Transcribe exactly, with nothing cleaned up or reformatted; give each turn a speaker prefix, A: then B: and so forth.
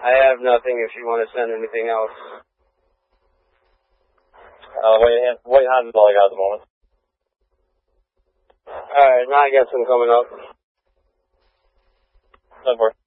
A: I have nothing if you want to send anything else.
B: Uh, wait, wait, hand is all I got at the moment.
A: Alright, now I got some coming up.
B: ten four.